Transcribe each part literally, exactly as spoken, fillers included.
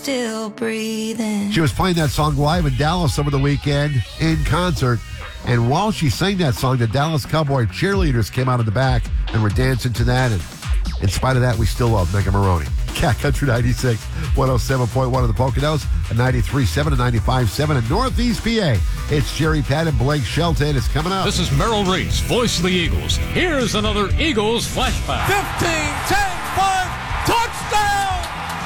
still breathing. She was playing that song live in Dallas over the weekend in concert. And while she sang that song, the Dallas Cowboy cheerleaders came out of the back and were dancing to that. And in spite of that, we still love Mega Maroney. Cat Country ninety-six, one oh seven point one of the Poconos, and ninety-three point seven and ninety-five point seven in Northeast P A. It's Jerry Pat and Blake Shelton. It's coming up. This is Merrill Reese, voice of the Eagles. Here's another Eagles flashback. fifteen, ten, five, touchdown!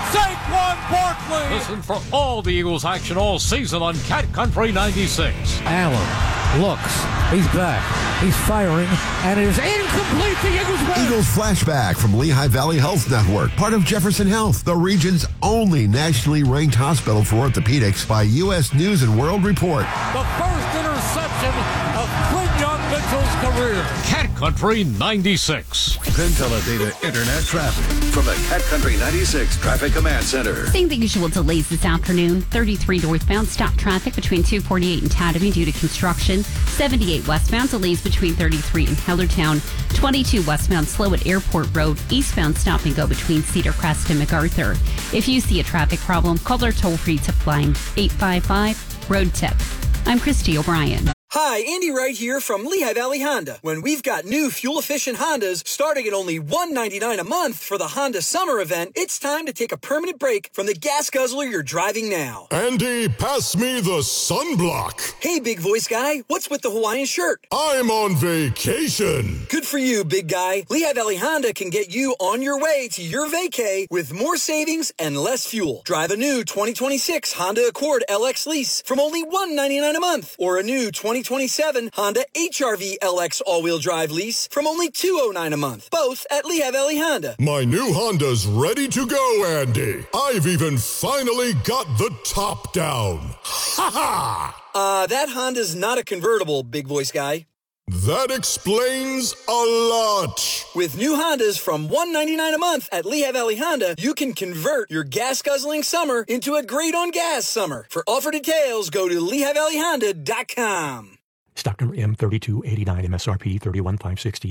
Saquon Barkley! Listen for all the Eagles action all season on Cat Country ninety-six. Allen looks. He's back. He's firing, and it is incomplete. The Eagles win. Eagles flashback from Lehigh Valley Health Network, part of Jefferson Health, the region's only nationally ranked hospital for orthopedics by U S News and World Report. The first interception of Quinyon Mitchell's career. Cat Country ninety-six. PenTeleData Internet traffic from the Cat Country ninety-six Traffic Command Center. Seeing the usual delays this afternoon. thirty-three northbound stop traffic between two forty-eight and Tatamy due to construction. seventy-eight westbound delays between thirty-three and Hellertown. twenty-two westbound slow at Airport Road. Eastbound stop and go between Cedar Crest and MacArthur. If you see a traffic problem, call our toll-free tip line eight five five, road tip. I'm Christy O'Brien. Hi, Andy Wright here from Lehigh Valley Honda. When we've got new fuel-efficient Hondas starting at only one hundred ninety-nine dollars a month for the Honda Summer Event, it's time to take a permanent break from the gas guzzler you're driving now. Andy, pass me the sunblock. Hey, big voice guy, what's with the Hawaiian shirt? I'm on vacation. Good for you, big guy. Lehigh Valley Honda can get you on your way to your vacay with more savings and less fuel. Drive a new twenty twenty-six Honda Accord L X lease from only one hundred ninety-nine dollars a month, or a new twenty twenty-seven Honda H R V L X all-wheel drive lease from only two hundred nine dollars a month, both at Lehigh Valley Honda. My new Honda's ready to go, Andy. I've even finally got the top down. Ha ha! Uh, that Honda's not a convertible, big voice guy. That explains a lot. With new Hondas from one hundred ninety-nine dollars a month at Lehigh Valley Honda, you can convert your gas-guzzling summer into a great-on-gas summer. For offer details, go to lehigh valley honda dot com. Stock number M thirty-two eighty-nine, M S R P thirty-one thousand five hundred sixty.